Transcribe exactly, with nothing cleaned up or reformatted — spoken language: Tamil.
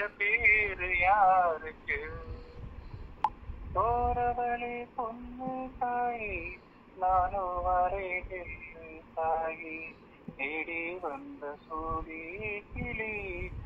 பேரு யாருக்கு? போறவளே பொண்ணு தாயி, நானும் வரைகின்ற தாயி, தேடி வந்த சூடி கிளி